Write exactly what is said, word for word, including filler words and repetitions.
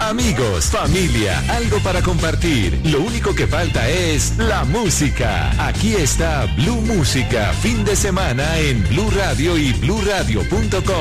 Amigos, familia, algo para compartir. Lo único que falta es la música. Aquí está Blue Música, fin de semana en Blue Radio y blue radio punto com.